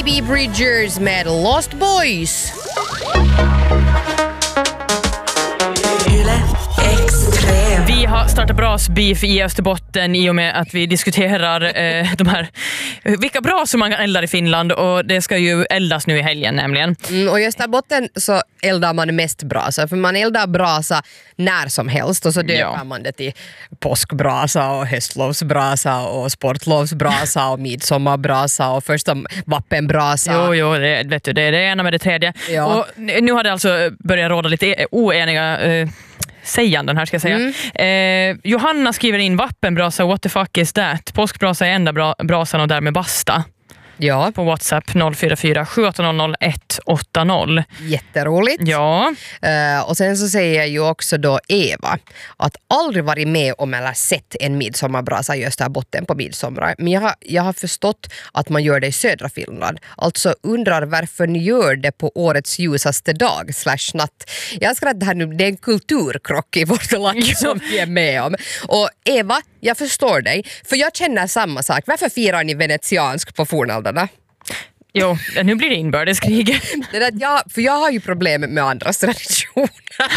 Phoebe Bridgers med Lost Boys. Vi har startat brasbeef i Österbotten i och med att vi diskuterar de här vilka brasor man kan elda i Finland, och det ska ju eldas nu i helgen nämligen. Och i Österbotten så eldar man mest brasa, för man eldar brasa när som helst och så döper man det till påskbrasa och höstlovsbrasa och sportlovsbrasa och midsommarbrasa och första vappenbrasa. Jo, det, vet du, det är det ena med det tredje. Ja. Och nu har det alltså börjat råda lite oeniga säganden här, ska jag säga. Johanna skriver in vappenbrasa, what the fuck is that? Påskbrasa är enda brasan och därmed basta. Ja. På WhatsApp 044 780 180. Jätteroligt. Ja. Och sen så säger ju också då Eva att aldrig varit med om eller sett en midsommarbrasa i Österbotten på midsommar. Men jag har förstått att man gör det i södra Finland. Alltså undrar varför ni gör det på årets ljusaste dag /natt. Jag önskar att det här nu, det är en kulturkrock i vårt land som vi är med om. Och Eva, jag förstår dig. För jag känner samma sak. Varför firar ni venetiansk på fornaldarna? Jo, nu blir det inbördeskrig. För jag har ju problem med andras traditioner.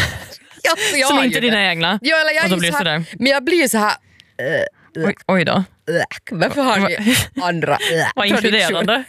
Som inte dina egna. Ja, eller jag och då är blir så här, sådär. men jag blir så här... Oj då. Varför har ni andra vad inkluderande?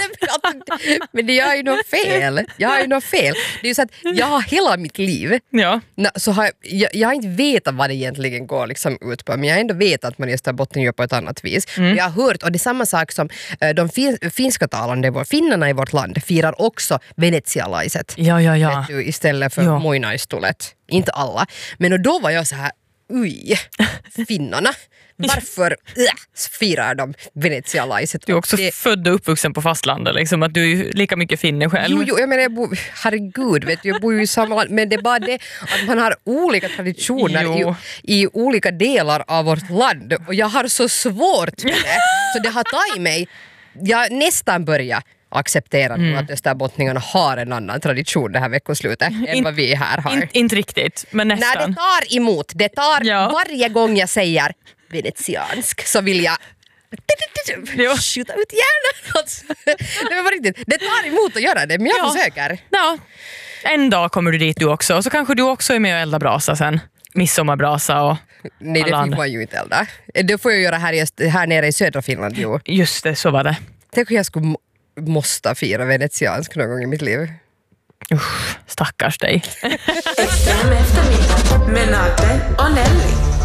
Men det är ju något fel. Jag har ju något fel. Det är ju så att jag har hela mitt liv så har jag har inte vetat vad det egentligen går liksom ut på, men jag har ändå vetat att man i Österbotten gör på ett annat vis. Jag har hört, och det är samma sak som de finska talande, finnarna i vårt land firar också venetsialaiset. Ja. Istället för muinaistulet. Inte alla. Men och då var jag så här, finnarna. Varför firar de venetsialaiset? Du är också född och uppvuxen på fastlandet, liksom, att du är lika mycket finne själv. Jo, jag menar, herregud, vet du, jag bor ju i samma land, men det är bara det att man har olika traditioner i olika delar av vårt land, och jag har så svårt med det, så det har tagit mig, jag nästan börjar acceptera att österbottningarna har en annan tradition det här veckoslutet än vad vi här har. Inte riktigt, men nästan. När det tar emot, varje gång jag säger venetiansk så vill jag skjuta ut hjärnan. Alltså, det var riktigt. Det tar emot att göra det, men jag försöker. Ja, en dag kommer du dit du också, och så kanske du också är med och elda brasa sen. Midsommarbrasa och nej, det fick man ju inte elda. Det får jag göra här nere i södra Finland. Jo. Just det, så var det. Tänk om jag skulle måste fira venetiansk någon gång i mitt liv. Stackars dig. Extrem eftermiddag med Nate och Nelly.